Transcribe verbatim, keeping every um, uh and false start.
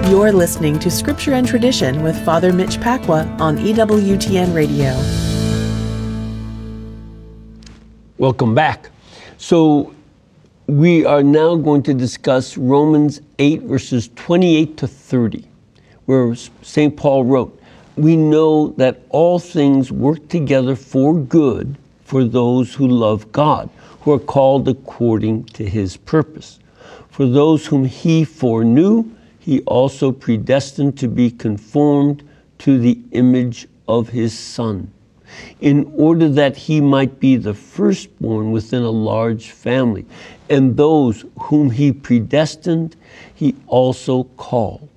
You're listening to Scripture and Tradition with Father Mitch Pacwa on E W T N Radio. Welcome back. So we are now going to discuss Romans eight, verses twenty-eight to thirty, where Saint Paul wrote, "We know that all things work together for good for those who love God, who are called according to his purpose. For those whom he foreknew, he also predestined to be conformed to the image of his Son, in order that he might be the firstborn within a large family. And those whom he predestined, he also called.